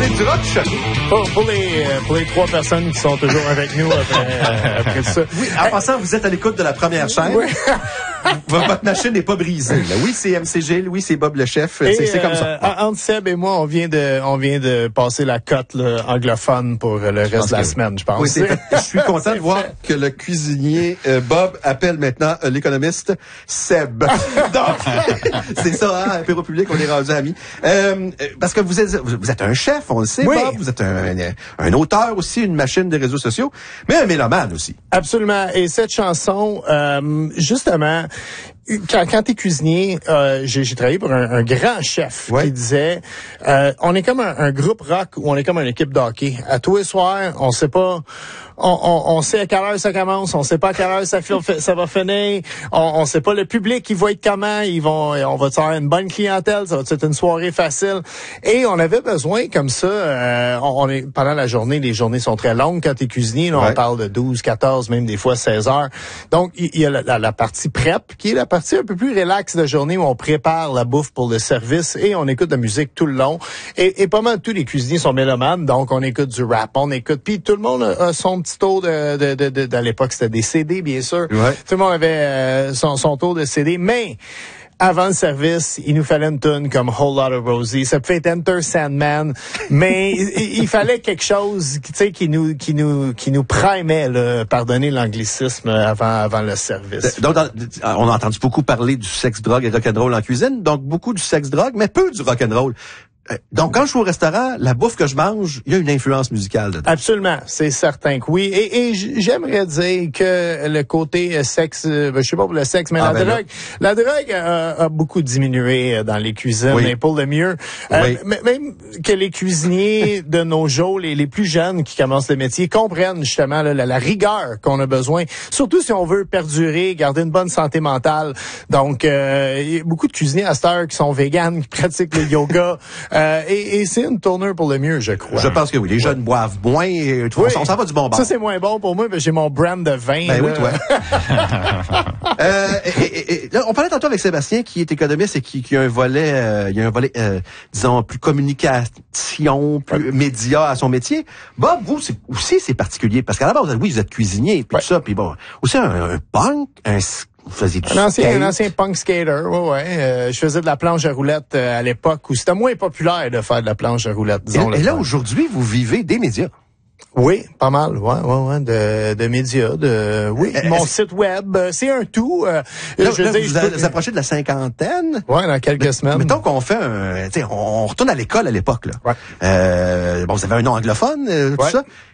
C'est du rock choqué. Pour les 3 personnes qui sont toujours avec nous après ça. Oui, en passant, vous êtes à l'écoute de la première chaîne. Oui. Votre machine n'est pas brisée. Là. Oui, c'est MCG, oui, c'est Bob le chef. C'est comme ça. Entre Seb et moi, on vient de passer la cote là, anglophone pour le reste de la semaine, je pense. Oui, je suis content de voir que le cuisinier Bob appelle maintenant l'économiste Seb. Donc, c'est ça, hein, Apéro Public, on est rendu amis. Parce que vous êtes un chef, on le sait, oui. Bob. Vous êtes un auteur aussi, une machine des réseaux sociaux, mais un mélomane aussi. Absolument. Et cette chanson, justement, quand t'es cuisinier, j'ai travaillé pour un grand chef qui disait, on est comme un groupe rock ou on est comme une équipe de hockey. À tous les soirs, on sait pas, on sait à quelle heure ça commence, on sait pas à quelle heure ça va finir, on sait pas le public qui va être comment, on va faire une bonne clientèle, ça va être une soirée facile. Et on avait besoin comme ça, pendant la journée, les journées sont très longues quand t'es cuisinier, là, on parle de 12, 14, même des fois 16 heures. Donc, il y a la partie prep, qui est la partie un peu plus relax de journée où on prépare la bouffe pour le service et on écoute de la musique tout le long. Et pas mal tous les cuisiniers sont mélomanes, donc on écoute du rap, puis tout le monde a son petit tour à l'époque, c'était des CD, bien sûr. Ouais. Tout le monde avait son tour de CD, mais avant le service, il nous fallait une tune comme Whole Lotta Rosie. Ça peut être Enter Sandman, mais il fallait quelque chose, tu sais, qui nous primait, là, pardonnez l'anglicisme, avant le service. Donc, on a entendu beaucoup parler du sexe, drogue et rock'n'roll en cuisine. Donc, beaucoup du sexe, drogue, mais peu du rock'n'roll. Donc, quand je suis au restaurant, la bouffe que je mange, il y a une influence musicale dedans. Absolument, c'est certain que oui. Et j'aimerais dire que le côté sexe, je sais pas pour le sexe, mais la drogue a beaucoup diminué dans les cuisines, mais pour le mieux. Même que les cuisiniers de nos jours, les plus jeunes qui commencent le métier, comprennent justement la rigueur qu'on a besoin, surtout si on veut perdurer, garder une bonne santé mentale. Donc, il y a beaucoup de cuisiniers à cette heure qui sont véganes, qui pratiquent le yoga. Et c'est une tournure pour le mieux, je crois. Je pense que oui. Les jeunes boivent moins et on s'en va du bon bord. Ça, c'est moins bon pour moi, mais j'ai mon brand de vin. Ben oui, toi. Là, on parlait tantôt avec Sébastien, qui est économiste et qui a un volet, disons, plus communication, plus média à son métier. Bob, vous, c'est particulier. Parce qu'à la base, oui, vous êtes cuisinier, puis tout ça, puis bon, aussi un punk, un ancien punk skater, je faisais de la planche à roulettes à l'époque où c'était moins populaire de faire de la planche à roulettes, disons. Et là, aujourd'hui, vous vivez des médias. Oui, pas mal, de médias, mon site web, c'est un tout. Vous approchez de la cinquantaine. Ouais, dans quelques semaines. Mettons qu'on fait on retourne à l'école à l'époque, là. Ouais. Vous avez un nom anglophone, tout ça.